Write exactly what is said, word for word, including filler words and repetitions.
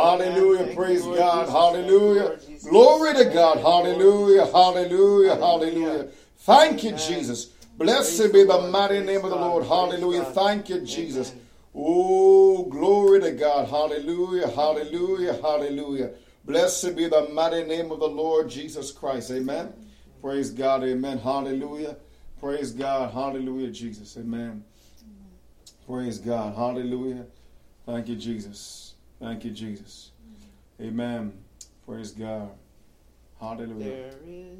Hallelujah. Praise God. Hallelujah. Glory to God. Hallelujah. Hallelujah. Hallelujah. Thank you, Jesus. Blessed be the mighty name of the Lord. Hallelujah. Thank you, Jesus. Oh, glory to God. Hallelujah. Hallelujah. Hallelujah. Blessed be the mighty name of the Lord Jesus Christ. Amen. Praise God. Amen. Hallelujah. Praise God. Hallelujah, Jesus. Amen. Praise God. Hallelujah. Thank you, Jesus. Thank you, Jesus. Amen. Praise God. Hallelujah.